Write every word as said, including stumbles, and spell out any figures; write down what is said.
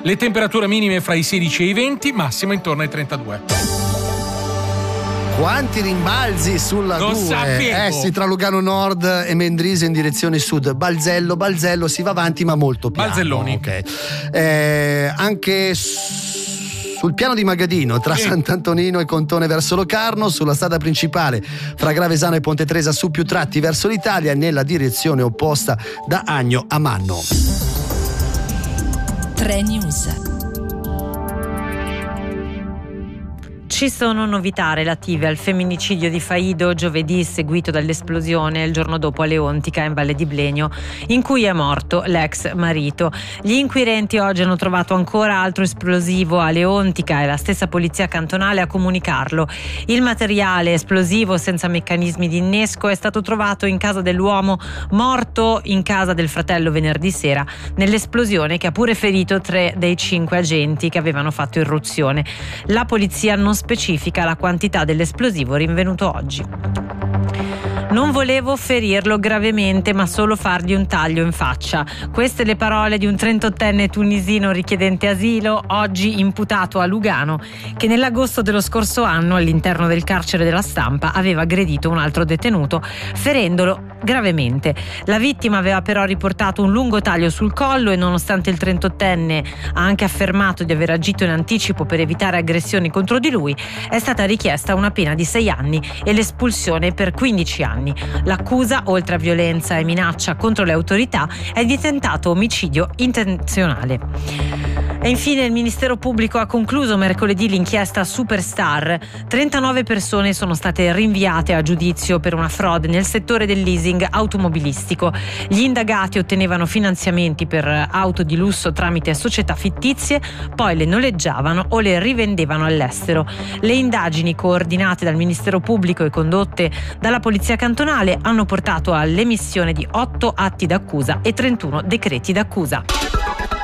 Le temperature minime fra i sedici e i venti, massima intorno ai trentadue. Quanti rimbalzi sulla Lo due, sapevo. eh sì, tra Lugano Nord e Mendrise in direzione sud. Balzello, Balzello, si va avanti ma molto piano. Balzelloni. Ok. Eh, anche sul piano di Magadino, tra Sì. Sant'Antonino e Contone verso Locarno, sulla strada principale fra Gravesano e Ponte Tresa su più tratti verso l'Italia, nella direzione opposta da Agno a Manno. tre News. Ci sono novità relative al femminicidio di Faido giovedì, seguito dall'esplosione il giorno dopo a Leontica in Valle di Blegno, in cui è morto l'ex marito. Gli inquirenti oggi hanno trovato ancora altro esplosivo a Leontica e la stessa polizia cantonale a comunicarlo. Il materiale esplosivo senza meccanismi di innesco è stato trovato in casa dell'uomo morto in casa del fratello venerdì sera, nell'esplosione che ha pure ferito tre dei cinque agenti che avevano fatto irruzione. La polizia non specifica la quantità dell'esplosivo rinvenuto oggi. Non volevo ferirlo gravemente, ma solo fargli un taglio in faccia. Queste le parole di un trentottenne tunisino richiedente asilo, oggi imputato a Lugano, che nell'agosto dello scorso anno, all'interno del carcere della Stampa, aveva aggredito un altro detenuto, ferendolo gravemente. La vittima aveva però riportato un lungo taglio sul collo e, nonostante il trentottenne ha anche affermato di aver agito in anticipo per evitare aggressioni contro di lui, è stata richiesta una pena di sei anni e l'espulsione per quindici anni. L'accusa, oltre a violenza e minaccia contro le autorità, è di tentato omicidio intenzionale. E infine il Ministero Pubblico ha concluso mercoledì l'inchiesta Superstar. trentanove persone sono state rinviate a giudizio per una frode nel settore del leasing automobilistico. Gli indagati ottenevano finanziamenti per auto di lusso tramite società fittizie, poi le noleggiavano o le rivendevano all'estero. Le indagini, coordinate dal Ministero Pubblico e condotte dalla Polizia Cantonale, hanno portato all'emissione di otto atti d'accusa e trentuno decreti d'accusa.